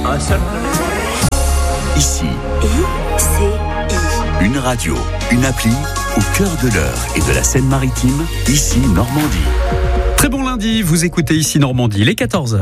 Un seul. Ici, ICI. une radio, une appli au cœur de l'Eure et de la Seine-Maritime, ici Normandie. Très bon lundi, vous écoutez ici Normandie, les 14h.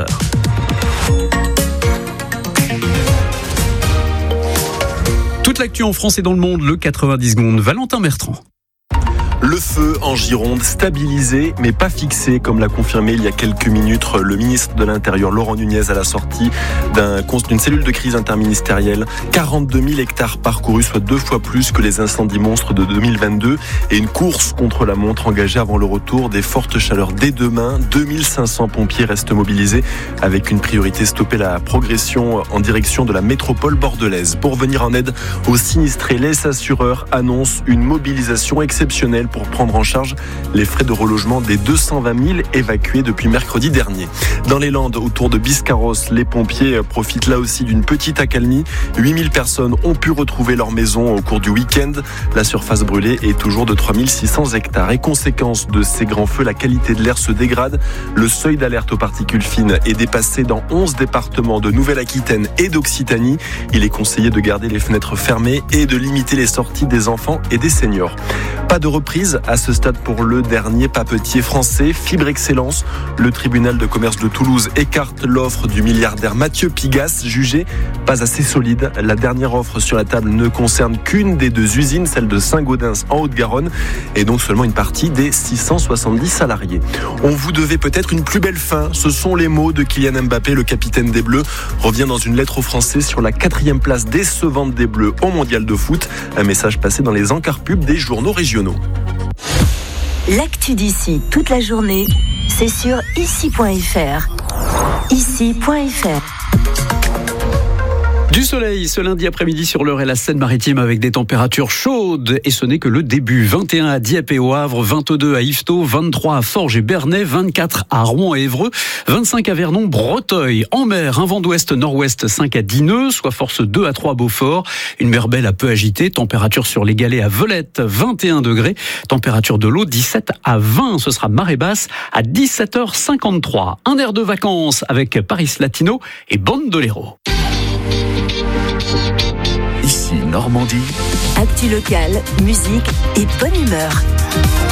Toute l'actu en France et dans le monde, le 90 secondes. Valentin Bertrand. Le feu en Gironde, stabilisé mais pas fixé, comme l'a confirmé il y a quelques minutes le ministre de l'Intérieur Laurent Nunez à la sortie d'une cellule de crise interministérielle. 42 000 hectares parcourus, soit 2 fois plus que les incendies monstres de 2022, et une course contre la montre engagée avant le retour des fortes chaleurs dès demain. 2500 pompiers restent mobilisés, avec une priorité: stopper la progression en direction de la métropole bordelaise. Pour venir en aide aux sinistrés, les assureurs annoncent une mobilisation exceptionnelle pour prendre en charge les frais de relogement des 220 000 évacués depuis mercredi dernier. Dans les Landes, autour de Biscarrosse, les pompiers profitent là aussi d'une petite accalmie. 8 000 personnes ont pu retrouver leur maison au cours du week-end. La surface brûlée est toujours de 3 600 hectares. Et conséquence de ces grands feux, la qualité de l'air se dégrade. Le seuil d'alerte aux particules fines est dépassé dans 11 départements de Nouvelle-Aquitaine et d'Occitanie. Il est conseillé de garder les fenêtres fermées et de limiter les sorties des enfants et des seniors. Pas de reprise à ce stade pour le dernier papetier français, Fibre Excellence. Le tribunal de commerce de Toulouse écarte l'offre du milliardaire Mathieu Pigasse, jugé pas assez solide. La dernière offre sur la table ne concerne qu'une des 2 usines, celle de Saint-Gaudens en Haute-Garonne, et donc seulement une partie des 670 salariés. On vous devait peut-être une plus belle fin. Ce sont les mots de Kylian Mbappé. Le capitaine des Bleus revient dans une lettre aux Français sur la 4e place décevante des Bleus au mondial de foot. Un message passé dans les encarts pubs des journaux régionaux. L'actu d'ici toute la journée, c'est sur ici.fr. Ici.fr. Du soleil ce lundi après-midi sur l'Eure et la Seine-Maritime, avec des températures chaudes, et ce n'est que le début. 21 à Dieppe et au Havre, 22 à Yvetot, 23 à Forges et Bernay, 24 à Rouen et Évreux, 25 à Vernon, Breteuil. En mer, un vent d'ouest-nord-ouest 5 à Dineux, soit force 2 à 3 à Beaufort. Une mer belle à peu agitée, température sur les galets à Velette, 21 degrés. Température de l'eau 17 à 20, ce sera marée basse à 17h53. Un air de vacances avec Paris Latino et Bandolero. Ici Normandie. Actu locale, musique et bonne humeur.